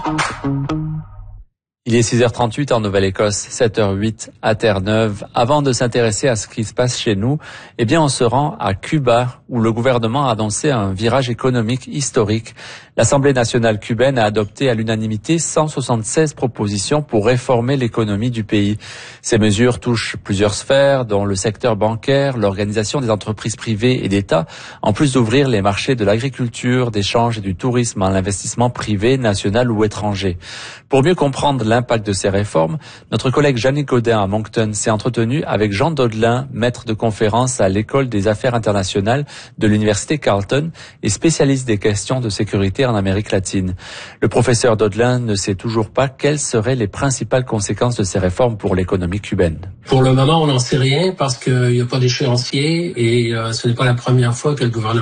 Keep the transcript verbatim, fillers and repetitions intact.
Il est six heures trente-huit en Nouvelle-Écosse, sept heures huit à Terre-Neuve. Avant de s'intéresser à ce qui se passe chez nous, eh bien, on se rend à Cuba, où le gouvernement a annoncé un virage économique historique. L'Assemblée nationale cubaine a adopté à l'unanimité cent soixante-seize propositions pour réformer l'économie du pays. Ces mesures touchent plusieurs sphères, dont le secteur bancaire, l'organisation des entreprises privées et d'État, en plus d'ouvrir les marchés de l'agriculture, des changes et du tourisme à l'investissement privé, national ou étranger. Pour mieux comprendre l'impact de ces réformes, notre collègue Jeannick Godin à Moncton s'est entretenu avec Jean Daudelin, maître de conférence à l'École des affaires internationales de l'Université Carleton et spécialiste des questions de sécurité en Amérique latine. Le professeur Daudelin ne sait toujours pas quelles seraient les principales conséquences de ces réformes pour l'économie cubaine. Pour le moment, on n'en sait rien parce qu'il n'y a pas d'échéancier et euh, ce n'est pas la première fois que le gouvernement